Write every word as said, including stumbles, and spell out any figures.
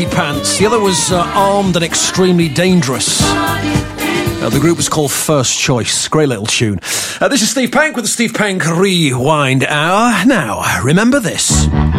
Pants. The other was uh, Armed and Extremely Dangerous. Uh, the group was called First Choice. Great little tune. Uh, this is Steve Pank with the Steve Pank Rewind Hour. Now, remember this.